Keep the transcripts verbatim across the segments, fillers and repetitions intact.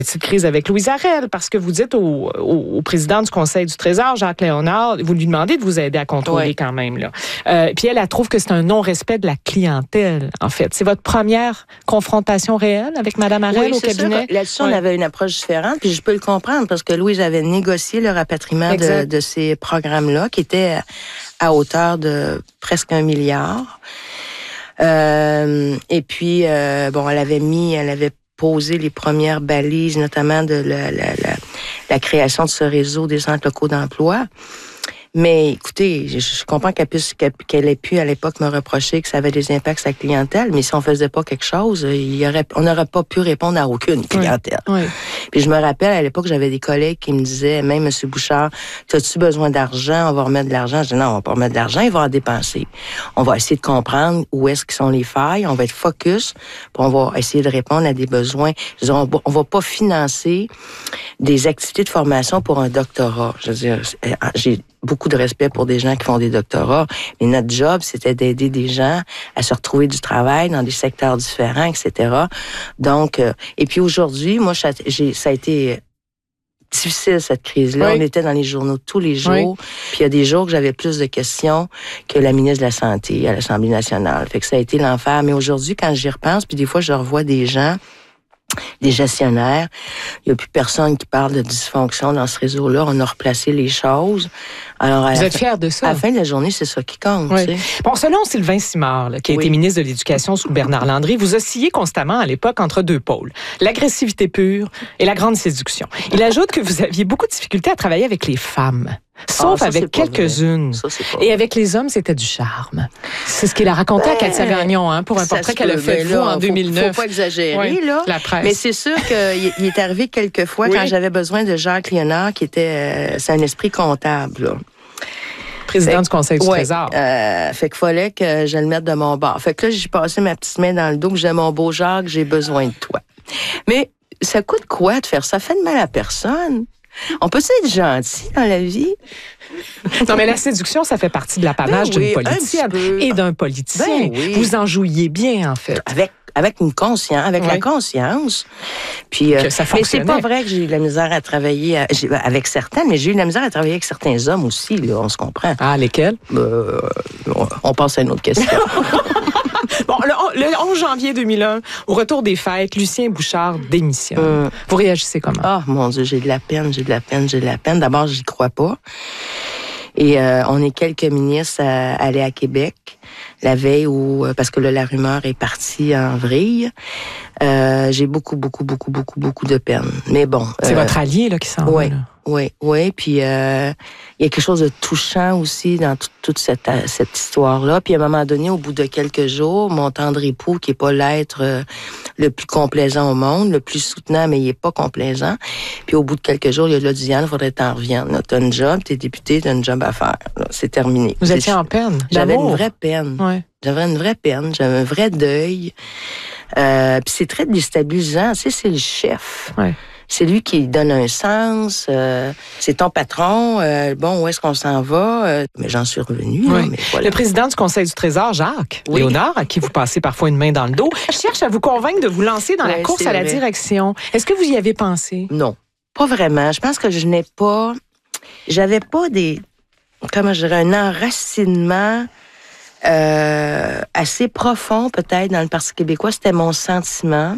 Cette crise avec Louise Arel, parce que vous dites au, au, au président du Conseil du Trésor, Jacques Léonard, vous lui demandez de vous aider à contrôler oui. quand même. Là. Euh, puis elle, elle trouve que c'est un non-respect de la clientèle, en fait. C'est votre première confrontation réelle avec Mme Arel oui, au cabinet? Là-dessus, ouais. on avait une approche différente, puis je peux le comprendre, parce que Louise avait négocié le rapatriement de, de ces programmes-là, qui étaient à hauteur de presque un milliard. Euh, et puis, euh, bon, elle avait mis, elle avait poser les premières balises, notamment de la, la, la, la création de ce réseau des centres locaux d'emploi. Mais écoutez, je, je comprends qu'elle puisse, qu'elle ait pu à l'époque me reprocher que ça avait des impacts sur la clientèle, mais si on faisait pas quelque chose, il y aurait, on n'aurait pas pu répondre à aucune clientèle. Oui. Oui. Puis je me rappelle, à l'époque, j'avais des collègues qui me disaient, même M. Bouchard, as-tu besoin d'argent? On va remettre de l'argent. Je dis non, on va pas remettre de l'argent, il va en dépenser. On va essayer de comprendre où est-ce qu'ils sont les failles, on va être focus, puis on va essayer de répondre à des besoins. Je dis, on va, on va pas financer des activités de formation pour un doctorat. Je veux dire, j'ai beaucoup de respect pour des gens qui font des doctorats, mais notre job, c'était d'aider des gens à se retrouver du travail dans des secteurs différents, et cetera. Donc, euh, et puis aujourd'hui, moi, j'ai, ça a été difficile, cette crise-là. Oui. On était dans les journaux tous les jours, oui. Puis il y a des jours que j'avais plus de questions que la ministre de la Santé à l'Assemblée nationale. Fait que ça a été l'enfer. Mais aujourd'hui, quand j'y repense, puis des fois, je revois des gens, des gestionnaires. Il n'y a plus personne qui parle de dysfonction dans ce réseau-là. On a replacé les choses. Alors, Vous êtes fiers de ça? À la fin de la journée, c'est ça qui compte. Oui. Tu sais. Bon, selon Sylvain Simard, là, qui a oui. été ministre de l'Éducation sous Bernard Landry, vous oscillez constamment à l'époque entre deux pôles, l'agressivité pure et la grande séduction. Il ajoute que vous aviez beaucoup de difficultés à travailler avec les femmes. Sauf ah, ça, avec quelques-unes. Ça, et avec les hommes, c'était du charme. C'est ce qu'il a raconté ben, à Katia Gagnon, hein, pour un portrait qu'elle a fait de vous en deux mille neuf. Faut pas exagérer, oui, là. La presse. Mais c'est sûr qu'il il est arrivé quelques fois oui. quand j'avais besoin de Jacques Léonard, qui était, euh, c'est un esprit comptable, là. Président fait, du Conseil du ouais, Trésor. Euh, fait qu'il fallait que je le mette de mon bord. Fait que là, j'ai passé ma petite main dans le dos, que j'ai mon beau Jacques, j'ai besoin de toi. Mais ça coûte quoi de faire ça? Ça fait de mal à personne. On peut être gentil dans la vie. Non, mais la séduction, ça fait partie de l'apanage ben oui, d'une politicienne et d'un politicien. Ben oui. Vous en jouiez bien, en fait. Avec avec une conscience, avec oui. la conscience. Puis, euh, mais c'est pas vrai que j'ai eu de la misère à travailler à, avec certains, mais j'ai eu de la misère à travailler avec certains hommes aussi, là, on se comprend. Ah, lesquels? Euh, on passe à une autre question. Bon, le, le onze janvier deux mille un, au retour des fêtes, Lucien Bouchard démissionne. Hum. Vous réagissez comment? Ah, oh, mon Dieu, j'ai de la peine, j'ai de la peine, j'ai de la peine. D'abord, j'y crois pas. Et euh, on est quelques ministres à, à aller à Québec la veille où, parce que là, la rumeur est partie en vrille. Euh, j'ai beaucoup, beaucoup, beaucoup, beaucoup, beaucoup de peine. Mais bon. C'est euh, votre allié, là, qui s'en ouais, va, là. Oui, oui. Puis, euh, il y a quelque chose de touchant aussi dans t- toute cette, cette histoire-là. Puis, à un moment donné, au bout de quelques jours, mon tendre époux, qui est pas l'être euh, le plus complaisant au monde, le plus soutenant, mais il est pas complaisant. Puis, au bout de quelques jours, il a dit, là, Diane, il faudrait que t'en reviennes. Là, t'as une job, t'es député, t'as une job à faire. Là, c'est terminé. Vous étiez en peine? J'avais une vraie peine. Ouais. J'avais une vraie peine. J'avais un vrai deuil. Euh, puis, c'est très déstabilisant. Tu sais, c'est le chef. Ouais. C'est lui qui donne un sens. Euh, c'est ton patron. Euh, bon, où est-ce qu'on s'en va? Euh, mais j'en suis revenue. Oui. Là, mais voilà. Le président du Conseil du Trésor, Jacques oui. Léonard, à qui vous passez parfois une main dans le dos, cherche à vous convaincre de vous lancer dans oui, la course à la vrai. direction. Est-ce que vous y avez pensé? Non, pas vraiment. Je pense que je n'ai pas... J'avais pas des... Comment je dirais? Un enracinement euh, assez profond, peut-être, dans le Parti québécois. C'était mon sentiment.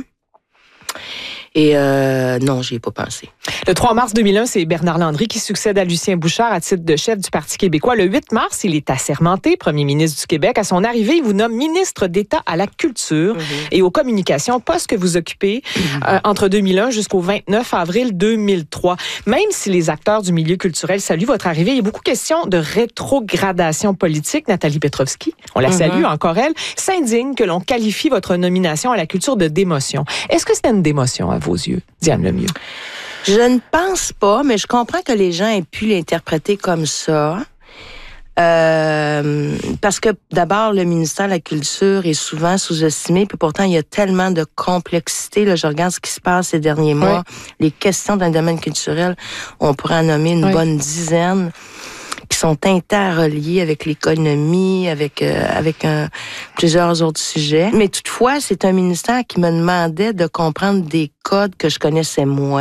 Et euh, non, j'y ai pas pensé. Le trois mars deux mille un, c'est Bernard Landry qui succède à Lucien Bouchard à titre de chef du Parti québécois. Le huit mars, il est assermenté premier ministre du Québec. À son arrivée, il vous nomme ministre d'État à la culture mm-hmm. et aux communications, poste que vous occupez mm-hmm. euh, entre deux mille un jusqu'au vingt-neuf avril deux mille trois. Même si les acteurs du milieu culturel saluent votre arrivée, il y a beaucoup question de rétrogradation politique. Nathalie Petrovski, on la mm-hmm. salue encore elle, s'indigne que l'on qualifie votre nomination à la culture de démotion. Est-ce que c'était une démotion à vos yeux, Diane Lemieux? Je ne pense pas, mais je comprends que les gens aient pu l'interpréter comme ça. Euh, parce que, d'abord, le ministère de la Culture est souvent sous-estimé, puis pourtant, il y a tellement de complexité. Là, je regarde ce qui se passe ces derniers mois. Oui. Les questions dans le domaine culturel, on pourrait en nommer une oui. bonne dizaine, qui sont interreliées avec l'économie, avec euh, avec euh, plusieurs autres sujets. Mais toutefois, c'est un ministère qui me demandait de comprendre des codes que je connaissais moins.